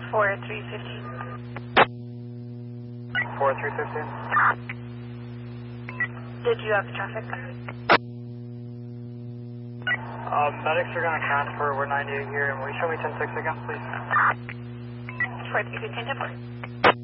4315. 4315. Did you have the traffic? Medics are going to transfer. We're 98 here. And will you show me 10-6 again, please? 4315, 10-4.